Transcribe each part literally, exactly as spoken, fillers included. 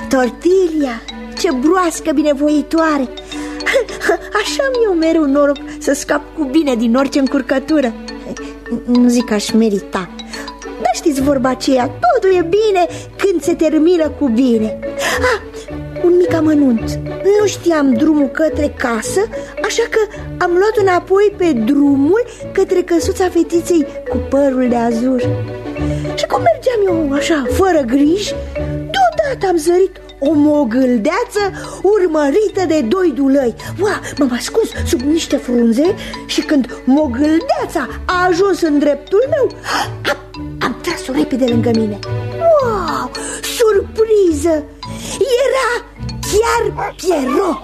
Tortilia, ce broască binevoitoare. Așa-mi eu mereu noroc să scap cu bine din orice încurcătură. Nu zic că aș merita, dar știți vorba aceea, totul e bine când se termină cu bine. Ah, un mic amănunt. Nu știam drumul către casă, așa că am luat înapoi pe drumul către căsuța fetiței cu părul de azur. Și cum mergeam eu așa, fără griji, deodată am zărit o mogâldeață urmărită de doi dulăi. Ua, m-am ascuns sub niște frunze și când mogâldeața a ajuns în dreptul meu, am, am tras-o repede lângă mine. Wow, surpriză! Era chiar Pierrot.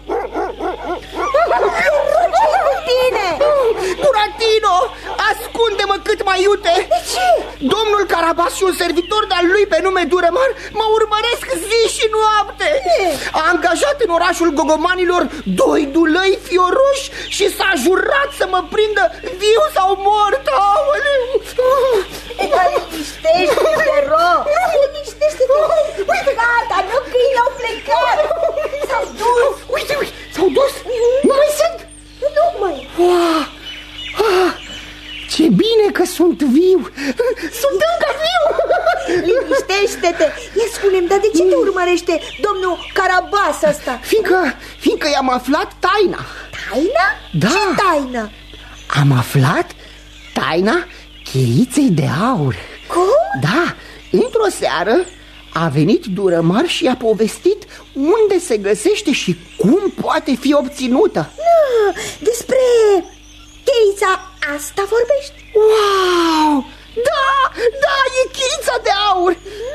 Pierrot, ce-i cu tine? Buratino, ascunde-mă cât mai iute. De ce? Domnul Carabas și un servitor de-al lui pe nume Duremar mă urmăresc zi și noapte. Ce? A angajat în orașul gogomanilor doi dulăi fioroși și s-a jurat să mă prindă viu sau mort. Aoleu! Liniștește-te, Pierrot. Liniștește-te. Uite, gata, nu câini au plecat. S-au dus. Uite, uite, s-au dus? Nu mai sunt? Nu mai. Wow. Ah, ce bine că sunt viu. Sunt încă viu. Liniștește-te. Ia spune-mi, dar de ce te urmărește domnul Carabas ăsta? Fiindcă, fiindcă i-am aflat taina. Taina? Da. Ce taină? Am aflat taina cheiței de aur. Cum? Da, într-o seară a venit Duremar și i-a povestit unde se găsește și cum poate fi obținută. Nu, despre cheița asta vorbești? Wow! Da, da, e cheița de aur.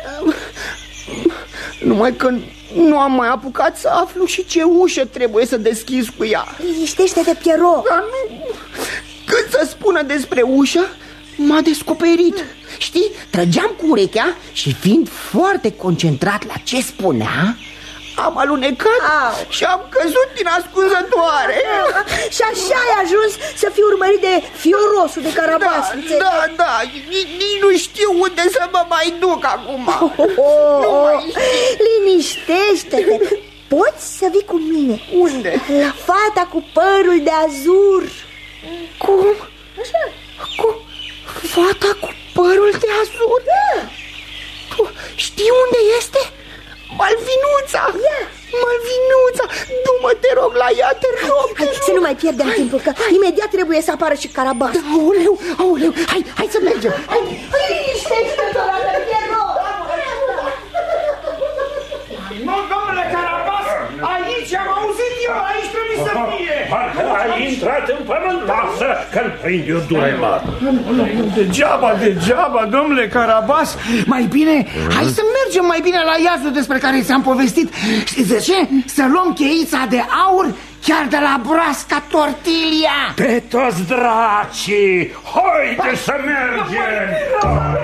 Numai că nu am mai apucat să aflu și ce ușă trebuie să deschizi cu ea. Liniștește-te, Pierrot. Dar nu... Când să spună despre ușă, m-a descoperit. Știi, trăgeam cu urechea și fiind foarte concentrat la ce spunea, am alunecat Au. și am căzut din ascunzătoare. Și așa ai ajuns să fii urmărit de fiorosul de Carabas. Da, da, da, nici nu știu unde să mă mai duc acum. oh, oh, Nu oh. mai știu. Liniștește-te. Poți să vii cu mine. Unde? La fata cu părul de azur. Cum? Așa. Cu fata cu părul de azur? Da. Știi unde este? Malvinuța! Ia. Malvinuța! Du-mă, te rog, la ea, te rog, Hai, te rog. să nu mai pierdem timpul, că imediat trebuie să apară și Carabas. Da, aoleu, aoleu, hai, hai să mergem. Hai. Liniștește-te, Pierrot. Nu, domnule Carabas, aici am auzit eu, aici trebuie să fie. Parcă ai intrat în pământ, lasă că-l prind eu Duremar. Degeaba, degeaba, domnule Carabas. Mai bine, hai să mergem mai bine la iazul despre care ți-am povestit. Știți de ce? Să luăm cheița de aur chiar de la broasca Tortilia. Pe toți dracii, haide să mergem!